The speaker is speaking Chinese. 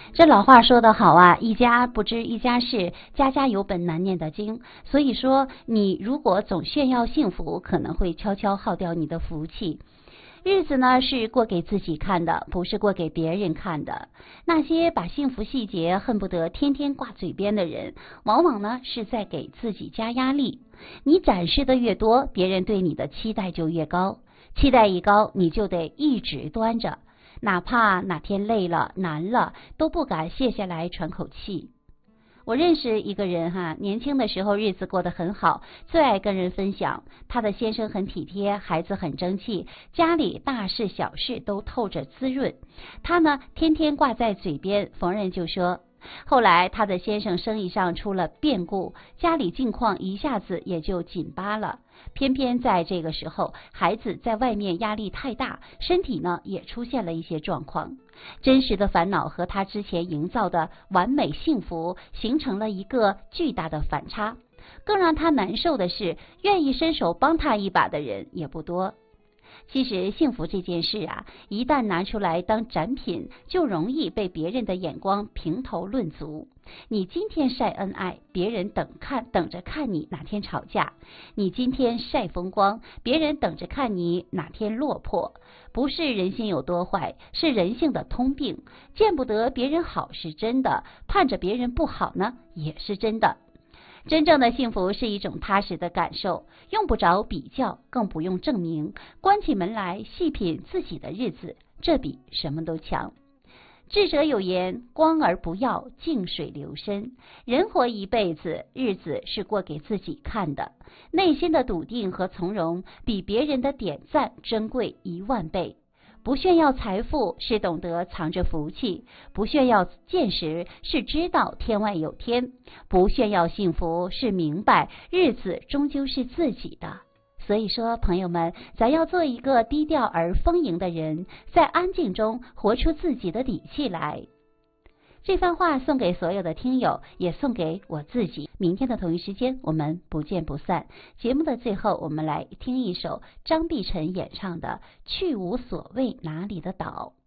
这老话说得好啊，一家不知一家事，家家有本难念的经。所以说，你如果总炫耀幸福，可能会悄悄耗掉你的福气。日子呢是过给自己看的，不是过给别人看的。那些把幸福细节恨不得天天挂嘴边的人，往往呢是在给自己加压力。你展示的越多，别人对你的期待就越高，期待一高，你就得一直端着。哪怕哪天累了难了，都不敢卸下来喘口气。我认识一个人年轻的时候日子过得很好，最爱跟人分享。他的先生很体贴，孩子很争气，家里大事小事都透着滋润。他呢，天天挂在嘴边，逢人就说。后来他的先生生意上出了变故，家里境况一下子也就紧巴了。偏偏在这个时候，孩子在外面压力太大，身体呢也出现了一些状况。真实的烦恼和他之前营造的完美幸福形成了一个巨大的反差。更让他难受的是，愿意伸手帮他一把的人也不多。其实幸福这件事一旦拿出来当展品，就容易被别人的眼光评头论足。你今天晒恩爱，别人等着看你哪天吵架；你今天晒风光，别人等着看你哪天落魄。不是人心有多坏，是人性的通病。见不得别人好是真的，盼着别人不好呢也是真的。真正的幸福是一种踏实的感受，用不着比较，更不用证明，关起门来细品自己的日子，这比什么都强。智者有言，光而不耀，静水流深。人活一辈子，日子是过给自己看的，内心的笃定和从容比别人的点赞珍贵10000倍。不炫耀财富，是懂得藏着福气；不炫耀见识，是知道天外有天；不炫耀幸福，是明白日子终究是自己的。所以说，朋友们，咱要做一个低调而丰盈的人，在安静中活出自己的底气来。这番话送给所有的听友，也送给我自己。明天的同一时间，我们不见不散。节目的最后，我们来听一首张碧晨演唱的《去无所谓哪里的岛》。